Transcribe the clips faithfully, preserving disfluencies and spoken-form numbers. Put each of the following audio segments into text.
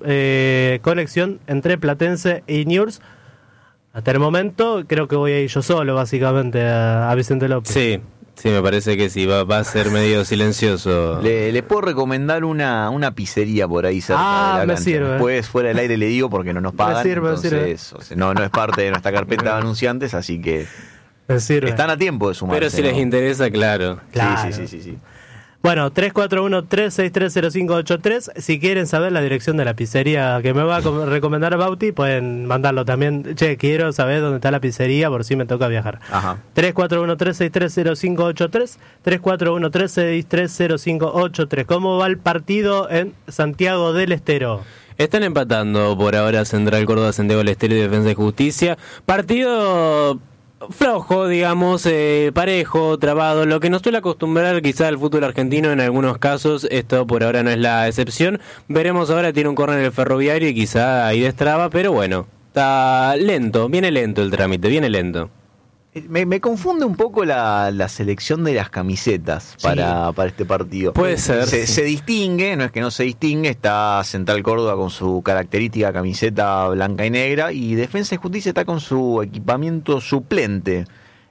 eh, conexión entre Platense y Newell's. Hasta el momento creo que voy a ir yo solo, básicamente, a, a Vicente López. Sí, sí, me parece que sí, va, va a ser medio silencioso. Le, le puedo recomendar una, una pizzería por ahí cerca Ah, de la me cancha. sirve. Después, fuera del aire le digo porque no nos pagan. Me sirve, me entonces, sirve. o sea, no, no es parte de nuestra carpeta de anunciantes, así que Me sirve. están a tiempo de sumarse. Pero si les ¿no? interesa, claro. Claro. Sí, sí, sí, sí, sí. Bueno, tres cuatro uno, tres seis tres, cero cinco ocho tres. Si quieren saber la dirección de la pizzería que me va a com- recomendar Bauti, pueden mandarlo también. Che, quiero saber dónde está la pizzería por si me toca viajar. Ajá. tres cuatro uno, tres seis tres, cero cinco ocho tres. tres cuatro uno, tres seis tres, cero cinco ocho tres. ¿Cómo va el partido en Santiago del Estero? Están empatando por ahora Central Córdoba, Santiago del Estero y Defensa y Justicia. Partido flojo, digamos, eh, parejo, trabado, lo que nos suele acostumbrar quizá al fútbol argentino en algunos casos. Esto por ahora no es la excepción. Veremos ahora, tiene un córner en el Ferroviario y quizá ahí destraba, pero bueno, está lento, viene lento el trámite, viene lento. Me, me confunde un poco la, la selección de las camisetas para, para este partido. Puede ser, Se, sí. se distingue, no es que no se distingue, está Central Córdoba con su característica camiseta blanca y negra, y Defensa y Justicia está con su equipamiento suplente,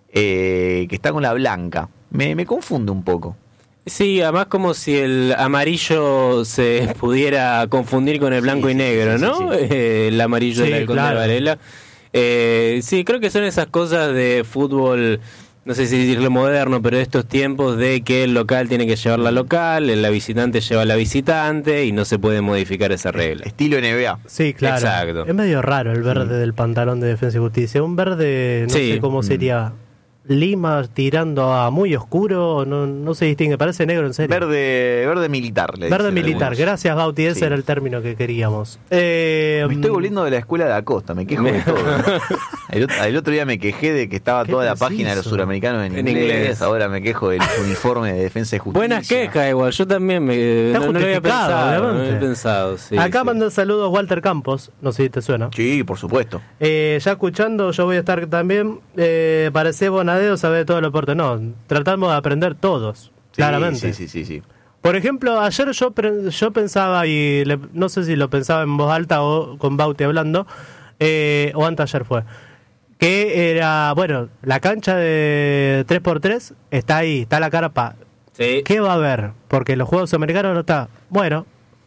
eh, que está con la blanca. Me, me confunde un poco. Sí, además como si el amarillo se pudiera confundir con el blanco Sí, y sí, negro, sí, ¿no? sí, sí. Eh, el amarillo Sí, del Conde claro. Varela. Eh, sí, creo que son esas cosas de fútbol, no sé si decirlo moderno, pero de estos tiempos de que el local tiene que llevar la local, la visitante lleva la visitante y no se puede modificar esa regla. Estilo N B A. Sí, claro. Exacto. Es medio raro el verde del pantalón de Defensa y Justicia. Un verde, no Sí. sé cómo sería. Lima tirando a muy oscuro, no, no se distingue, parece negro en serio. Verde, verde militar. Le Verde dicen militar, algunos. gracias Bauti, ese Sí. era el término que queríamos. Eh, Me estoy volviendo de la escuela de la costa, me quejo de todo. El, otro- el otro día me quejé de que estaba Qué toda la preciso. página de los suramericanos en, En inglés, inglés. ahora me quejo del uniforme de Defensa y Justicia. Buenas quejas igual, yo también me, Está no, no lo había justificado, pensado, no lo obviamente. había pensado, sí, Acá sí. mandan saludos Walter Campos, no sé si te suena. Sí, por supuesto. Eh, ya escuchando, yo voy a estar también. Eh, parece Bonadeo sabe todo el deporte. No, tratamos de aprender todos, Sí, claramente. Sí, sí, sí, sí. Por ejemplo, ayer yo pre- yo pensaba, y le- no sé si lo pensaba en voz alta o con Bauti hablando, eh, o antes ayer fue, que era, bueno, la cancha de tres por tres está ahí, está la carpa. Sí. ¿Qué va a haber? Porque los Juegos Americanos no está. Bueno,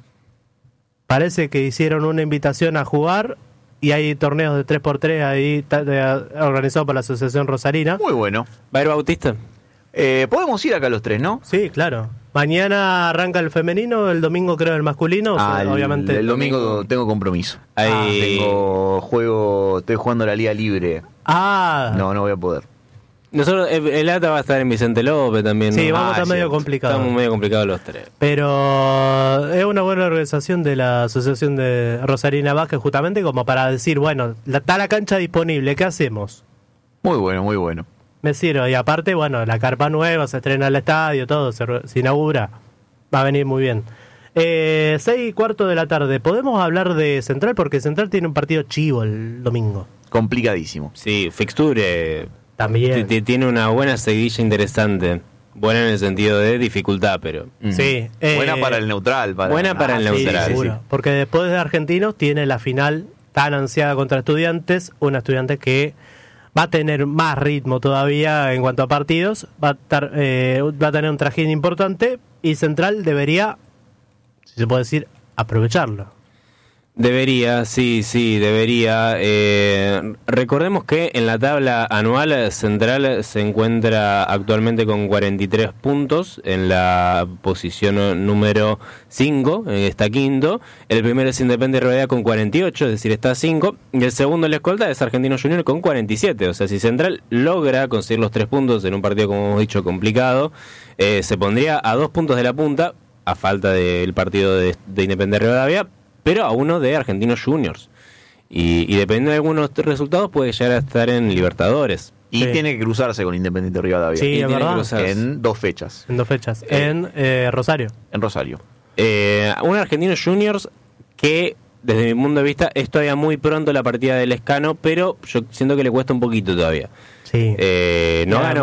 parece que hicieron una invitación a jugar y hay torneos de tres por tres ahí ta- de- organizados por la Asociación Rosarina. Muy bueno. ¿Va a ir Bautista? Eh, podemos ir acá los tres, ¿no? Sí, claro. Mañana arranca el femenino, el domingo creo el masculino, o sea, Ah, el, obviamente. el domingo tengo compromiso. Ahí. Ah, tengo juego, estoy jugando la Liga Libre. Ah, No, no voy a poder. Nosotros, el, el A T A va a estar en Vicente López también, sí, ¿no? vamos a Ah, estar es medio cierto. complicados. Estamos medio complicados los tres. Pero es una buena organización de la Asociación de Rosarina Vázquez, justamente como para decir, bueno, la- está la cancha disponible, ¿qué hacemos? Muy bueno, muy bueno. Me sirve. Y aparte, bueno, la carpa nueva, se estrena el estadio, todo, se, re- se inaugura. Va a venir muy bien. Eh, seis y cuarto de la tarde. ¿Podemos hablar de Central? Porque Central tiene un partido chivo el domingo. Complicadísimo. Sí, Fixture También. tiene una buena seguidilla interesante. Buena en el sentido de dificultad, pero... Mm. Sí. eh, Buena para el neutral. Para... buena para el Ah, sí, neutral. sí, sí. seguro. Porque después de Argentinos tiene la final tan ansiada contra Estudiantes. Una Estudiante que va a tener más ritmo todavía en cuanto a partidos. Va a, estar, eh, va a tener un trajín importante. Y Central debería, si se puede decir, aprovecharlo. Debería, sí, sí, debería. Eh, recordemos que en la tabla anual Central se encuentra actualmente con cuarenta y tres puntos en la posición número cinco, eh, está quinto. El primero es Independiente Rivadavia con cuarenta y ocho, es decir, está cinco. Y el segundo en la escolta es Argentino Junior con cuarenta y siete. O sea, si Central logra conseguir los tres puntos en un partido, como hemos dicho, complicado, eh, se pondría a dos puntos de la punta, a falta del partido de, de Independiente Rivadavia, pero a uno de Argentinos Juniors. Y, y dependiendo de algunos resultados puede llegar a estar en Libertadores. Y Sí. tiene que cruzarse con Independiente Rivadavia. Sí, Y es tiene que verdad. cruzarse. En dos fechas. En dos fechas. Eh. En eh, Rosario. En Rosario. Eh, un Argentinos Juniors que, desde mi punto de vista, es todavía muy pronto la partida del Escano, pero yo siento que le cuesta un poquito todavía. Sí. Eh, no Y ganó, además-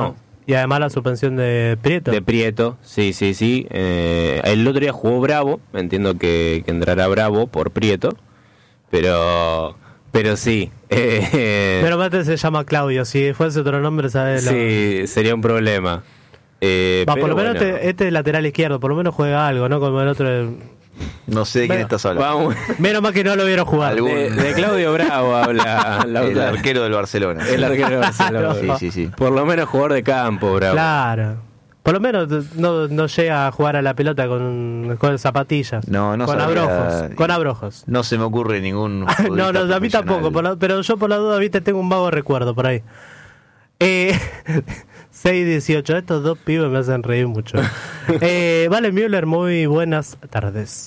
Y además la suspensión de Prieto. De Prieto, sí, sí, sí. Eh, el otro día jugó Bravo, entiendo que, que entrará Bravo por Prieto, pero pero sí. Eh, pero Mate se llama Claudio, si fuese otro nombre, ¿sabes? Sí, lo... sería un problema. Eh, Va, por lo menos bueno. este, este lateral izquierdo, por lo menos juega algo, ¿no? Como el otro... No sé de quién estás hablando. Vamos. Menos mal que no lo vieron jugar. De, de Claudio Bravo habla la el arquero del Barcelona. El arquero del Barcelona. Sí, sí, sí. Por lo menos jugador de campo, Bravo. Claro. Por lo menos no, no llega a jugar a la pelota con, con zapatillas. No, no con sabría, abrojos. Con abrojos. No se me ocurre ningún. no, no, a mí tampoco. Por la, pero yo por la duda, viste, tengo un vago recuerdo por ahí. Eh, seis dieciocho. Estos dos pibes me hacen reír mucho. eh, vale, Müller, muy buenas tardes.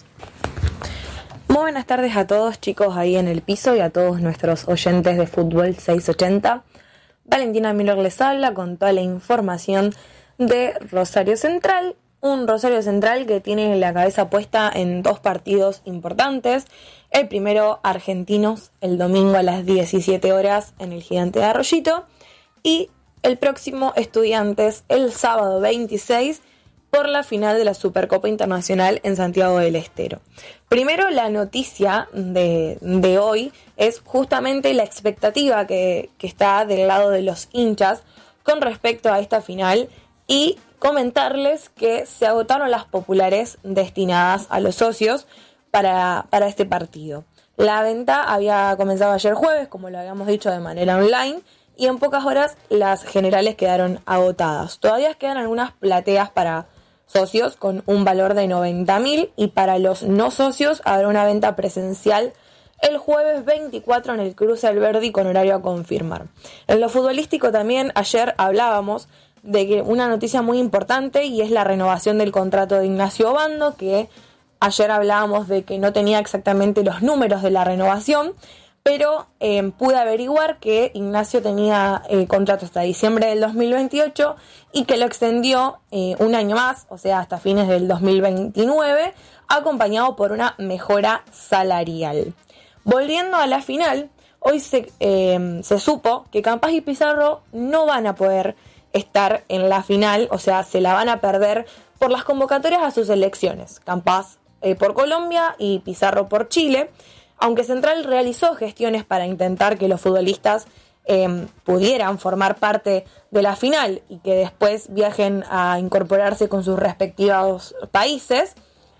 Muy buenas tardes a todos, chicos, ahí en el piso y a todos nuestros oyentes de Fútbol seiscientos ochenta. Valentina Müller les habla con toda la información de Rosario Central. Un Rosario Central que tiene la cabeza puesta en dos partidos importantes. El primero, Argentinos, el domingo a las diecisiete horas en el Gigante de Arroyito. Y el próximo, Estudiantes, el sábado veintiséis, por la final de la Supercopa Internacional en Santiago del Estero. Primero, la noticia de, de hoy es justamente la expectativa que, que está del lado de los hinchas con respecto a esta final y comentarles que se agotaron las populares destinadas a los socios para, para este partido. La venta había comenzado ayer jueves, como lo habíamos dicho, de manera online, y en pocas horas las generales quedaron agotadas. Todavía quedan algunas plateas para socios con un valor de noventa mil y para los no socios habrá una venta presencial el jueves veinticuatro en el Cruce Alberdi con horario a confirmar. En lo futbolístico también ayer hablábamos de que una noticia muy importante y es la renovación del contrato de Ignacio Obando, que ayer hablábamos de que no tenía exactamente los números de la renovación, pero eh, pude averiguar que Ignacio tenía eh, contrato hasta diciembre del dos mil veintiocho y que lo extendió eh, un año más, o sea, hasta fines del dos mil veintinueve, acompañado por una mejora salarial. Volviendo a la final, hoy se, eh, se supo que Campas y Pizarro no van a poder estar en la final, o sea, se la van a perder por las convocatorias a sus elecciones. Campas eh, por Colombia y Pizarro por Chile. Aunque Central realizó gestiones para intentar que los futbolistas eh, pudieran formar parte de la final y que después viajen a incorporarse con sus respectivos países,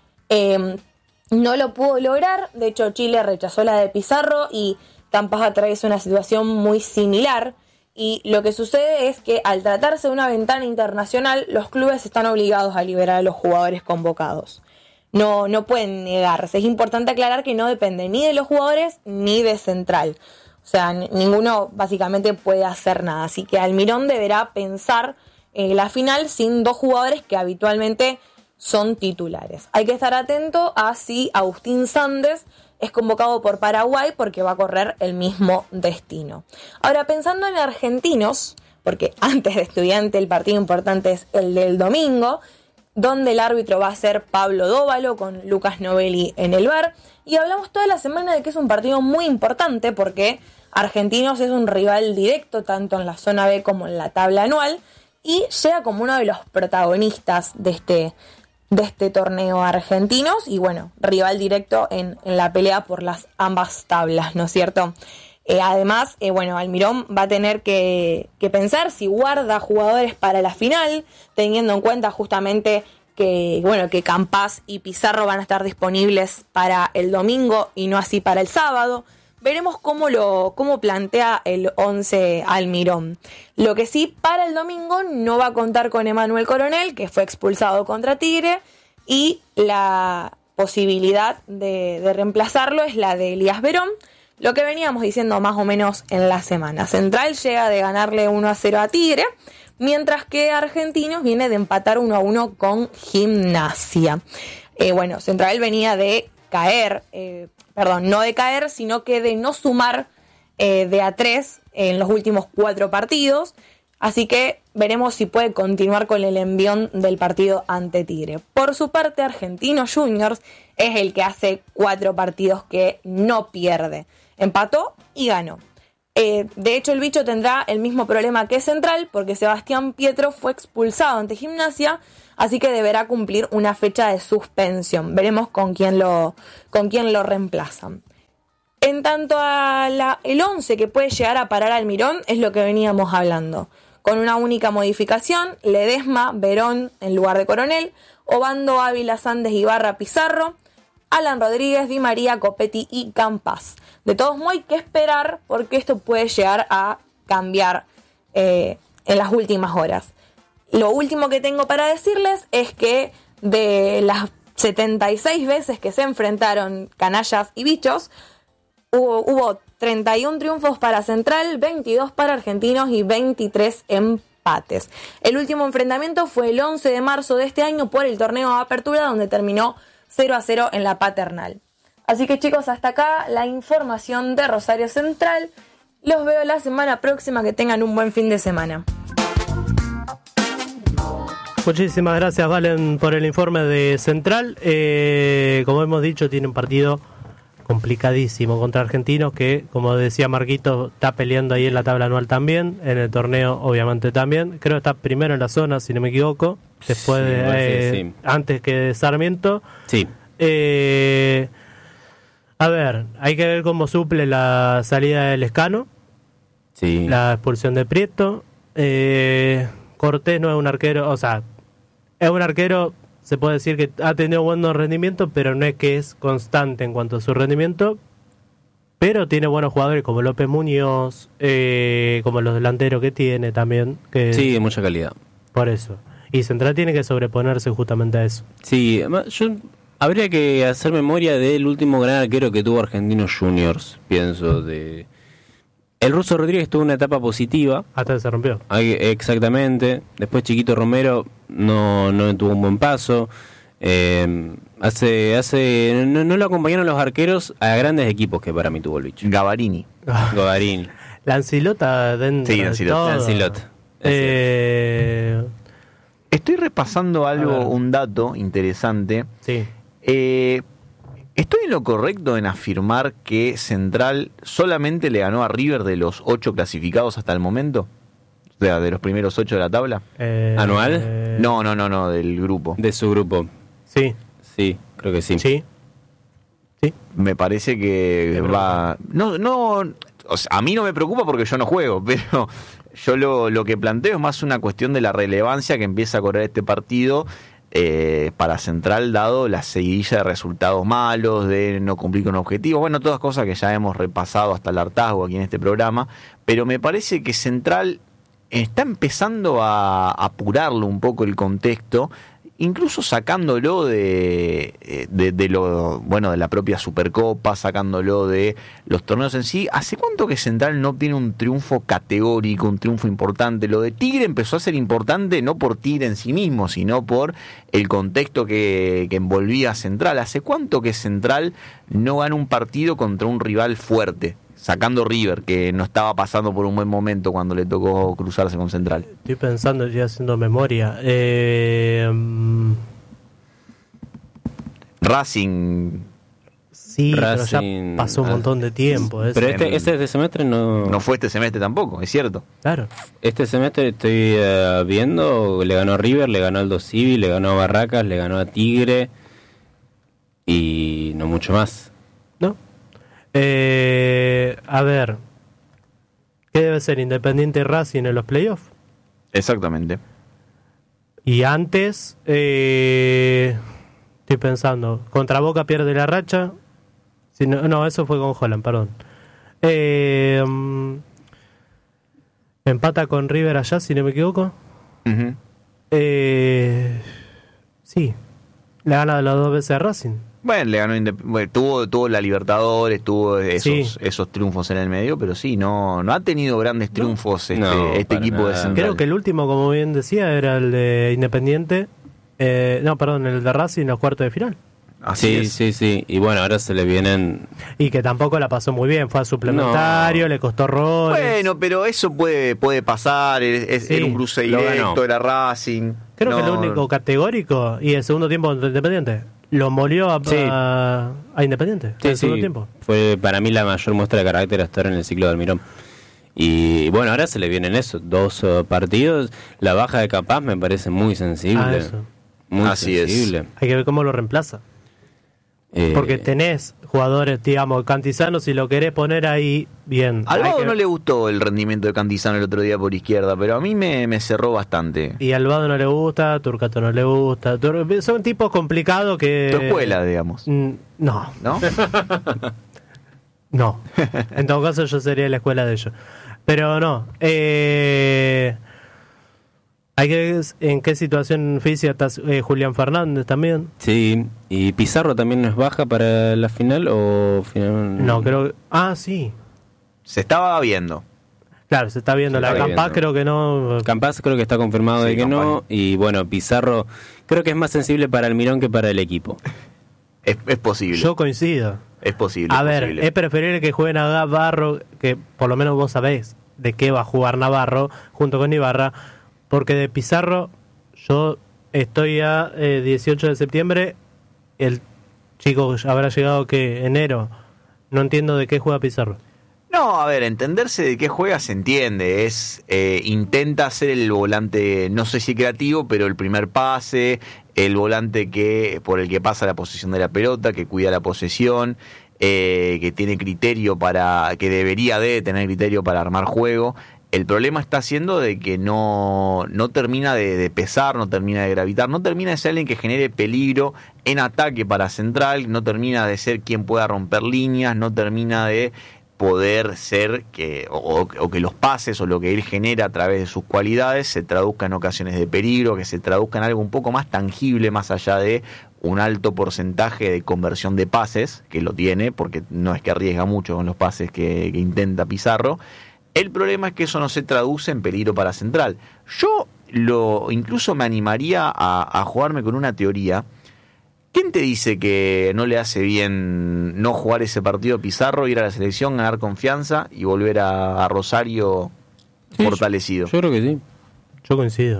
eh, no lo pudo lograr. De hecho, Chile rechazó la de Pizarro y Campas atraviesa una situación muy similar. Y lo que sucede es que al tratarse de una ventana internacional, los clubes están obligados a liberar a los jugadores convocados. No, no pueden negarse. Es importante aclarar que no depende ni de los jugadores ni de Central. O sea, n- ninguno básicamente puede hacer nada. Así que Almirón deberá pensar eh, la final sin dos jugadores que habitualmente son titulares. Hay que estar atento a si Agustín Sandes es convocado por Paraguay porque va a correr el mismo destino. Ahora, pensando en Argentinos, porque antes de Estudiante el partido importante es el del domingo, donde el árbitro va a ser Pablo Dóvalo con Lucas Novelli en el V A R. Y hablamos toda la semana de que es un partido muy importante porque Argentinos es un rival directo tanto en la zona B como en la tabla anual y llega como uno de los protagonistas de este, de este torneo Argentinos y bueno, rival directo en, en la pelea por las ambas tablas, ¿no es cierto? Eh, además, eh, bueno, Almirón va a tener que, que pensar si guarda jugadores para la final, teniendo en cuenta justamente que, bueno, que Campas y Pizarro van a estar disponibles para el domingo y no así para el sábado. Veremos cómo lo cómo plantea el once Almirón. Lo que sí, para el domingo no va a contar con Emanuel Coronel, que fue expulsado contra Tigre, y la posibilidad de, de reemplazarlo es la de Elías Verón. Lo que veníamos diciendo más o menos en la semana. Central llega de ganarle uno a cero a Tigre, mientras que Argentinos viene de empatar uno a uno con Gimnasia. Eh, bueno, Central venía de caer, eh, perdón, no de caer, sino que de no sumar eh, de a tres en los últimos cuatro partidos. Así que veremos si puede continuar con el envión del partido ante Tigre. Por su parte, Argentinos Juniors es el que hace cuatro partidos que no pierde. Empató y ganó. Eh, de hecho, el bicho tendrá el mismo problema que Central, porque Sebastián Pietro fue expulsado ante Gimnasia, así que deberá cumplir una fecha de suspensión. Veremos con quién lo, con quién lo reemplazan. En tanto a la, el once que puede llegar a parar Almirón, es lo que veníamos hablando. Con una única modificación, Ledesma, Verón en lugar de Coronel, Obando, Ávila, Sandes, Ibarra, Pizarro, Alan Rodríguez, Di María, Copetti y Campas. De todos modos hay que esperar porque esto puede llegar a cambiar eh, en las últimas horas. Lo último que tengo para decirles es que de las setenta y seis veces que se enfrentaron canallas y bichos, hubo, hubo treinta y uno triunfos para Central, veintidós para Argentinos y veintitrés empates. El último enfrentamiento fue el once de marzo de este año por el torneo de apertura, donde terminó cero a cero en la Paternal. Así que chicos, hasta acá la información de Rosario Central. Los veo la semana próxima, que tengan un buen fin de semana. Muchísimas gracias, Valen, por el informe de Central. Eh, como hemos dicho, tiene un partido complicadísimo contra Argentinos, que, como decía Marquito, está peleando ahí en la tabla anual también, en el torneo obviamente también. Creo que está primero en la zona, si no me equivoco, después sí, de, eh, sí. antes que Sarmiento. Sí. Eh, a ver, hay que ver cómo suple la salida del Escano, Sí. la expulsión de Prieto. Eh, Cortés no es un arquero, o sea, es un arquero, se puede decir que ha tenido buenos rendimientos, pero no es que es constante en cuanto a su rendimiento. Pero tiene buenos jugadores como López Muñoz, eh, como los delanteros que tiene también. Que Sí, de mucha calidad. Por eso. Y Central tiene que sobreponerse justamente a eso. Sí, además, yo habría que hacer memoria del último gran arquero que tuvo Argentinos Juniors, pienso. de El Ruso Rodríguez tuvo una etapa positiva. Hasta que se rompió. Ahí, exactamente. Después Chiquito Romero no, no tuvo un buen paso. Eh, hace hace no, no lo acompañaron los arqueros a grandes equipos que para mí tuvo el bicho. Gavarini. Godarín. Lancilota dentro Sí, de Lancilota. todo. Lancilota. Eh, Estoy repasando A ver. algo, un dato interesante. sí. Eh, ¿Estoy en lo correcto en afirmar que Central solamente le ganó a River de los ocho clasificados hasta el momento? O sea, de los primeros ocho de la tabla. Eh, ¿Anual? eh, No, no, no, no, del grupo. De su grupo. Sí, Sí, creo que sí. sí. Sí. Me parece que De va... No, no, o sea, a mí no me preocupa porque yo no juego, pero yo lo, lo que planteo es más una cuestión de la relevancia que empieza a correr este partido eh, para Central, dado la seguidilla de resultados malos, de no cumplir con objetivos, bueno, todas cosas que ya hemos repasado hasta el hartazgo aquí en este programa, pero me parece que Central está empezando a apurarlo un poco el contexto, incluso sacándolo de, de, de lo bueno de la propia Supercopa, sacándolo de los torneos en sí. ¿Hace cuánto que Central no tiene un triunfo categórico, un triunfo importante? Lo de Tigre empezó a ser importante no por Tigre en sí mismo, sino por el contexto que, que envolvía a Central. ¿Hace cuánto que Central no gana un partido contra un rival fuerte? Sacando River, que no estaba pasando por un buen momento cuando le tocó cruzarse con Central. Estoy pensando, estoy haciendo memoria. Eh, mm, Racing, sí, pero Racing, ya pasó un ah, montón de tiempo. eso. Pero este, este, este semestre no... no fue este semestre tampoco, es cierto. Claro. Este semestre estoy eh, viendo, le ganó a River, le ganó a Aldo Civi, le ganó a Barracas, le ganó a Tigre y no mucho más. ¿No? Eh, a ver, ¿qué debe ser Independiente Racing en los playoffs? Exactamente. Y antes, eh, estoy pensando, contra Boca pierde la racha. Si no, no, eso fue con Holland, perdón. Eh, mm, empata con River allá, si no me equivoco. Uh-huh. Eh, sí, le gana las dos veces a Racing. Bueno, le ganó Indep- bueno, tuvo, tuvo la Libertadores, tuvo esos, Sí. esos triunfos en el medio, pero sí, no, no ha tenido grandes triunfos este, No, este para equipo de nada. Central. Creo que el último, como bien decía, era el de Independiente. Eh, no, perdón, el de Racing en los cuartos de final. Así Sí, es. sí, sí. Y bueno, ahora se le vienen... Y que tampoco la pasó muy bien, fue a suplementario, No. le costó roles. Bueno, pero eso puede, puede pasar, es, es- Sí, era un cruce lo directo, ganó. era Racing. Creo que No, lo único categórico, y el segundo tiempo de Independiente, lo molió a, Sí. a, a Independiente. Sí, el segundo sí, tiempo. fue para mí la mayor muestra de carácter hasta ahora en el ciclo de Almirón. Y bueno, ahora se le vienen eso, dos uh, partidos. La baja de Capaz me parece muy sensible. Ah, eso. Muy Así sensible. es. Hay que ver cómo lo reemplaza. Eh, Porque tenés jugadores, digamos, Cantizano, si lo querés poner ahí, bien. Al Hay Vado que- no le gustó el rendimiento de Cantizano el otro día por izquierda, pero a mí me, me cerró bastante. Y al Vado no le gusta, Turcato no le gusta. Tur- Son tipos complicados que... Tu escuela, digamos. Mm, No, ¿No? no. En todo caso yo sería la escuela de ellos. Pero no. Eh... Hay que ver en qué situación física está eh, Julián Fernández también. Sí, y Pizarro también no es baja para la final o final. No, creo que... Ah, sí. Se estaba viendo. Claro, se está viendo. Se La está Campaz viendo. creo que no... Campaz creo que está confirmado Sí, de que Campaz. no. Y bueno, Pizarro creo que es más sensible para Almirón que para el equipo. Es, es posible. Yo coincido. Es posible. A es ver, posible. es preferible que juegue Navarro, que por lo menos vos sabés de qué va a jugar Navarro junto con Ibarra, porque de Pizarro yo estoy a eh, dieciocho de septiembre, el chico habrá llegado que enero, no entiendo de qué juega Pizarro. No, a ver, entenderse de qué juega se entiende. Es eh, intenta ser el volante, no sé si creativo, pero el primer pase, el volante que por el que pasa la posesión de la pelota, que cuida la posesión, eh, que tiene criterio para, que debería de tener criterio para armar juego. El problema está siendo de que no, no termina de, de pesar, no termina de gravitar, no termina de ser alguien que genere peligro en ataque para Central, no termina de ser quien pueda romper líneas, no termina de poder ser que o, o que los pases o lo que él genera a través de sus cualidades se traduzca en ocasiones de peligro, que se traduzca en algo un poco más tangible más allá de un alto porcentaje de conversión de pases, que lo tiene, porque no es que arriesga mucho con los pases que, que intenta Pizarro. El problema es que eso no se traduce en peligro para Central. Yo lo incluso me animaría a, a jugarme con una teoría. ¿Quién te dice que no le hace bien no jugar ese partido Pizarro, ir a la selección, ganar confianza y volver a, a Rosario Sí, fortalecido? Yo creo que sí. Yo coincido.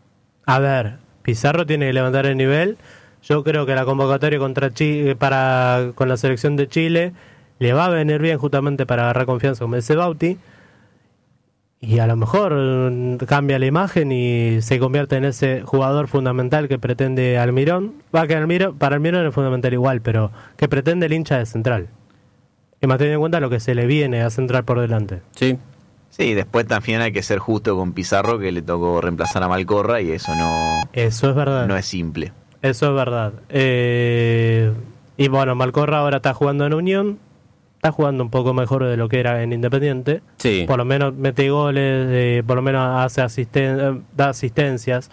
A ver, Pizarro tiene que levantar el nivel. Yo creo que la convocatoria contra Chile, para con la selección de Chile le va a venir bien justamente para agarrar confianza con ese Bauti. Y a lo mejor mm, cambia la imagen y se convierte en ese jugador fundamental que pretende Almirón. Va que Almirón, para Almirón es fundamental igual, pero que pretende el hincha de Central. Y más teniendo en cuenta lo que se le viene a Central por delante. Sí. Sí, después también hay que ser justo con Pizarro, que le tocó reemplazar a Malcorra y eso no, Eso es verdad. no es simple. Eso es verdad. Eh, y bueno, Malcorra ahora está jugando en Unión. Está jugando un poco mejor de lo que era en Independiente. Sí. Por lo menos mete goles, eh, por lo menos hace asisten da asistencias.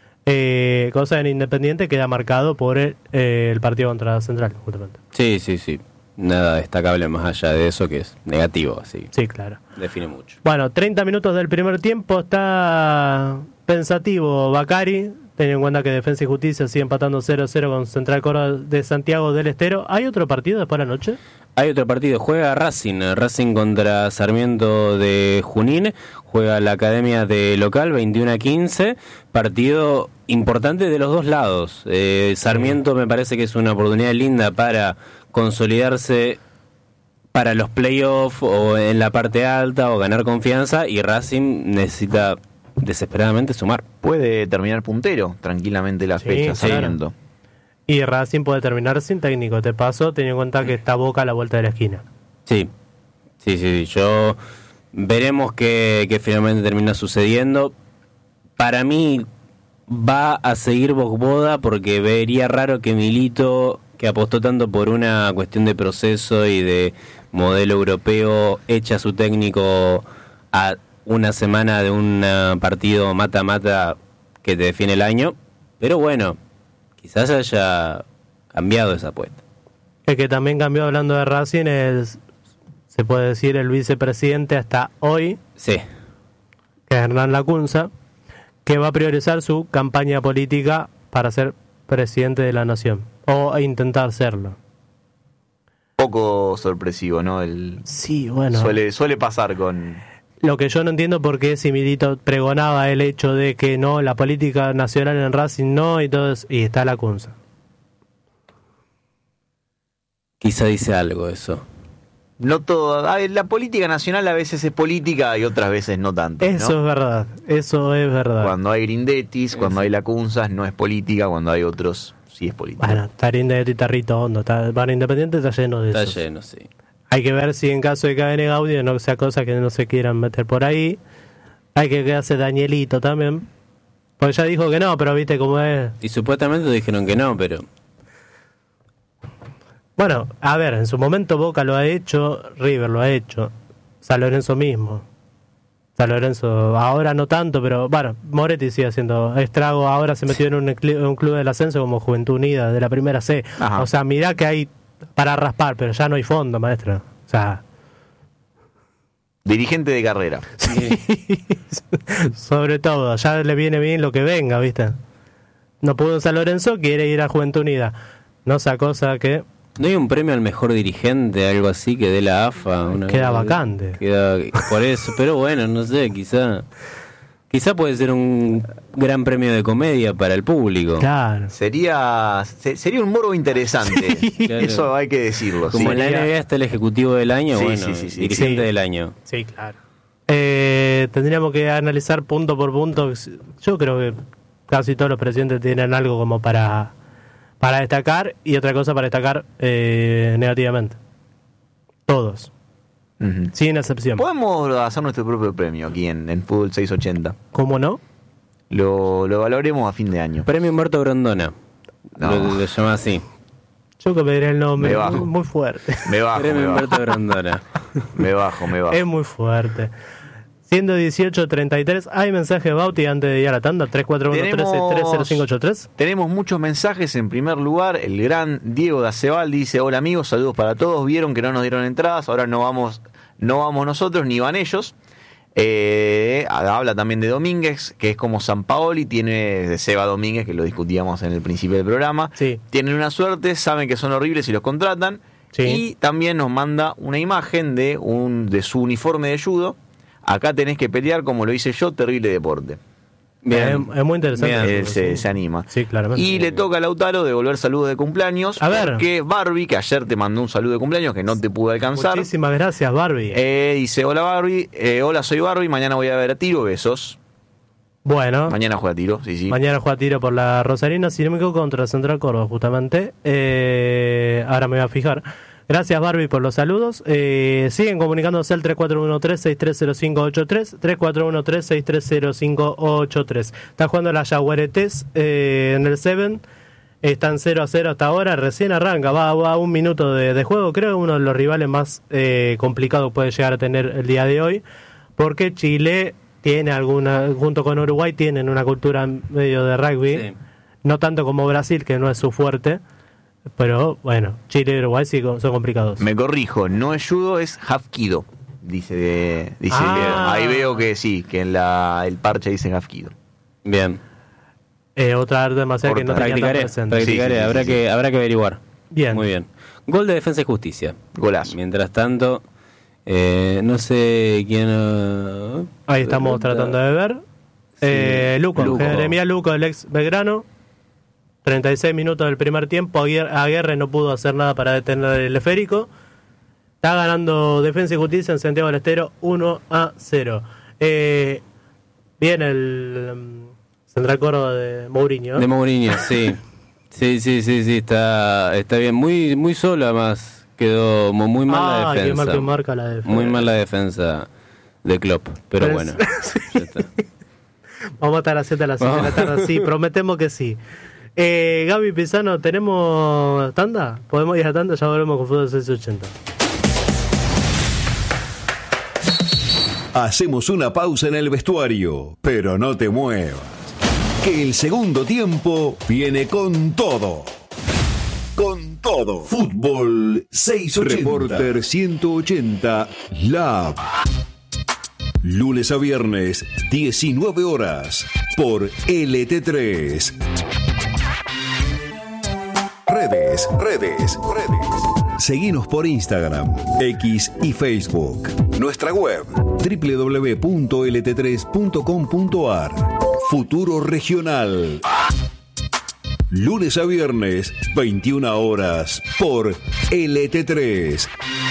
Eh, cosa en Independiente queda marcado por el, eh, el partido contra Central, justamente. Sí, sí, sí. Nada destacable más allá de eso, que es negativo, así. Sí, claro. Define mucho. Bueno, treinta minutos del primer tiempo. Está pensativo Bacari, teniendo en cuenta que Defensa y Justicia sigue empatando cero a cero con Central Córdoba de Santiago del Estero. ¿Hay otro partido después de la noche? Hay otro partido, juega Racing, Racing contra Sarmiento de Junín, juega la Academia de local, veintiuno a quince, partido importante de los dos lados. Eh, Sarmiento me parece que es una oportunidad linda para consolidarse para los playoffs o en la parte alta o ganar confianza, y Racing necesita desesperadamente sumar. Puede terminar puntero tranquilamente la Sí, fecha, claro. sabiendo. Y Racing puede terminar sin técnico. Te paso, teniendo en cuenta que está Boca a la vuelta de la esquina. Sí, sí, sí, sí. Yo veremos qué, qué finalmente termina sucediendo. Para mí va a seguir Bogboda, porque vería raro que Milito, que apostó tanto por una cuestión de proceso y de modelo europeo, echa a su técnico a una semana de un partido mata-mata que te define el año. Pero bueno, quizás haya cambiado esa apuesta. El que también cambió, hablando de Racing, es, se puede decir, el vicepresidente hasta hoy, Sí, que es Hernán Lacunza, que va a priorizar su campaña política para ser presidente de la nación, o intentar serlo. Poco sorpresivo, ¿no? El, Sí, bueno. suele, suele pasar con... Lo que yo no entiendo por qué si Milito pregonaba el hecho de que no, la política nacional en Racing no, y todo eso, y está Lacunza. quizá dice algo eso. no todo. A ver, la política nacional a veces es política y otras veces no tanto. Eso ¿no? es verdad, eso es verdad. Cuando hay Grindetis, cuando hay Lacunzas, no es política, cuando hay otros, sí es política. Bueno, Tarindetti está Rito Hondo, está, Bar Independiente está lleno de Está eso. lleno, sí. Hay que ver si en caso de que gane Gaudio no sea cosa que no se quieran meter por ahí. Hay que ver qué hace Danielito también. Porque ya dijo que no, pero viste cómo es. Y supuestamente dijeron que no, pero... Bueno, a ver, en su momento Boca lo ha hecho, River lo ha hecho, San Lorenzo mismo. San Lorenzo ahora no tanto, pero bueno, Moretti sigue haciendo estrago. Ahora se metió en un, en un club del ascenso como Juventud Unida de la primera C. Ajá. O sea, mirá que hay para raspar, pero ya no hay fondo, maestra. O sea... Dirigente de carrera. Sí. Sobre todo, ya le viene bien lo que venga, ¿viste? No pudo en San Lorenzo, quiere ir a Juventud Unida. No esa cosa que ¿No hay un premio al mejor dirigente, algo así, que dé la A F A? Una queda vez? vacante. Queda por eso, pero bueno, no sé, quizá quizá puede ser un gran premio de comedia para el público. Claro. Sería se- sería un morbo interesante. Sí. Claro. Eso hay que decirlo. Como sí. en la N B A está el ejecutivo del año, Sí, bueno, sí, sí, sí. dirigente Sí. del año. Sí, claro. Eh, tendríamos que analizar punto por punto. Yo creo que casi todos los presidentes tienen algo como para para destacar y otra cosa para destacar eh, negativamente. Todos, Ujú. sin excepción. Podemos hacer nuestro propio premio aquí en, en Fútbol seiscientos ochenta. ¿Cómo no? Lo, lo valoremos a fin de año. Premio Humberto Grondona. No. Lo, lo llama así. Yo que me diré el nombre. Me bajo. Muy fuerte. Me bajo, Premio me bajo, Humberto Grondona. me bajo, me bajo. Es muy fuerte. Siendo dieciocho treinta y tres, ¿hay mensaje de Bauti antes de ir a la tanda? tres cuatro uno uno tres tres cero cinco ocho tres. Tenemos muchos mensajes. En primer lugar, el gran Diego de Acebal dice: hola amigos, saludos para todos. Vieron que no nos dieron entradas, ahora no vamos, no vamos nosotros ni van ellos. Eh, habla también de Domínguez, que es como San Paoli, tiene de Seba Domínguez, que lo discutíamos en el principio del programa. Sí. Tienen una suerte, saben que son horribles y los contratan. Sí. Y también nos manda una imagen de un de su uniforme de judo. Acá tenés que pelear como lo hice yo, terrible deporte. Bien. Es, es muy interesante. Bien. Él se, Sí. se anima. Sí, claramente. Y le toca a Lautaro devolver saludos de cumpleaños. A ver. Porque Barbie, que ayer te mandó un saludo de cumpleaños que no te pude alcanzar. Muchísimas gracias, Barbie. Eh, dice: hola Barbie, eh, hola soy Barbie, mañana voy a ver a tiro, besos. Bueno, Mañana juega a tiro, sí, sí. mañana juega tiro por la Rosarina, si no me equivoco, contra Central Córdoba, justamente. Eh, ahora me voy a fijar. Gracias, Barbie, por los saludos. Eh, siguen comunicándose al tres cuatro uno tres seis tres cero cinco ocho tres, tres cuatro uno tres seis tres cero cinco ocho tres. Está jugando la Yaguaretés eh, en el Seven. Están cero a cero hasta ahora, recién arranca, va, va a un minuto de, de juego. Creo que uno de los rivales más eh, complicados puede llegar a tener el día de hoy, porque Chile tiene alguna, junto con Uruguay, tienen una cultura medio de rugby, Sí. no tanto como Brasil, que no es su fuerte, pero bueno, Chile y Uruguay sí son complicados. Me corrijo, no es judo, es hapkido. Dice, dice Ah. ahí veo que sí, que en la el parche dice hapkido. Bien. Eh, otra arte marcial que no Corta. tenía tan Practicaré, presente. practicaré. Sí, sí, sí, habrá, sí, que, habrá que averiguar. Bien. Muy bien. Gol de Defensa y Justicia. Golazo. Mientras tanto, eh, no sé quién... eh, Ahí estamos tratando de ver. Eh, Luco, Luco. Jeremías Luco, del ex Belgrano. treinta y seis minutos del primer tiempo. Aguirre, Aguirre no pudo hacer nada para detener el esférico. Está ganando Defensa y Justicia en Santiago del Estero uno a cero. Eh, bien el um, Central Córdoba de Mourinho. De Mourinho, sí. Sí, sí, sí, sí, está, está bien. Muy, muy solo además. Quedó mu- muy mal la Ah, qué defensa. mal que marca la defensa. Muy mal la defensa de Klopp. Pero, Pero bueno, es- ya está. Vamos a estar a las siete a las siete de la tarde, sí, prometemos que sí. Eh, Gaby Pisano, ¿tenemos tanda? ¿Podemos ir a tanda? Ya volvemos con Fútbol seiscientos ochenta. Hacemos una pausa en el vestuario, pero no te muevas, que el segundo tiempo viene con todo. Con todo. Fútbol seiscientos ochenta. Reporter ciento ochenta Lab. Lunes a viernes, diecinueve horas, por L T tres. Redes, redes, redes. Seguinos por Instagram, X y Facebook. Nuestra web, doble u doble u doble u punto l t tres punto com punto a r. Futuro Regional. Lunes a viernes, veintiuna horas, por L T tres.